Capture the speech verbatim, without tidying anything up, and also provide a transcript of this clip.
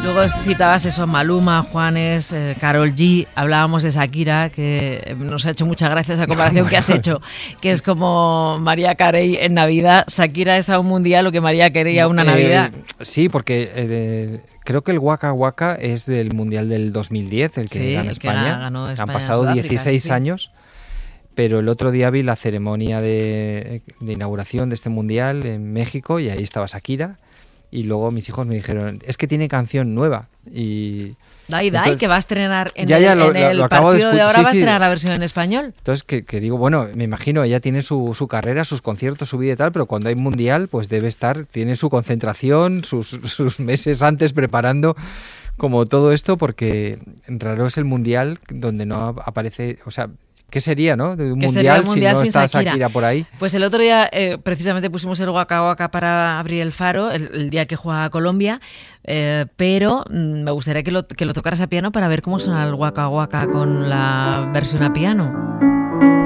Luego citabas eso, Maluma, Juanes, eh, Karol G, hablábamos de Shakira, que nos ha hecho mucha gracia esa comparación que has hecho, que es como Mariah Carey en Navidad. Shakira es a un mundial lo que Mariah Carey a una Navidad. Eh, sí, porque eh, creo que el Waka Waka es del mundial del dos mil diez, el que sí, gana el que España. ganó España. Han pasado Sudáfrica, dieciséis sí. años. Pero el otro día vi la ceremonia de, de inauguración de este mundial en México y ahí estaba Shakira. Y luego mis hijos me dijeron, es que tiene canción nueva. Y Dai, Dai, entonces, que va a estrenar en ya, el, ya, lo, en el lo, lo acabo partido de, de ahora, sí, va a sí. estrenar la versión en español. Entonces, que, que digo, bueno, me imagino, ella tiene su, su carrera, sus conciertos, su vida y tal, pero cuando hay mundial, pues debe estar, tiene su concentración, sus, sus meses antes preparando como todo esto, porque raro es el mundial donde no aparece, o sea... ¿Qué sería, no? De un mundial, mundial si no está Shakira. Shakira por ahí. Pues el otro día eh, precisamente pusimos el Waka Waka para abrir el faro, el, el día que juega Colombia, eh, pero mm, me gustaría que lo, que lo tocaras a piano para ver cómo suena el Waka Waka con la versión a piano.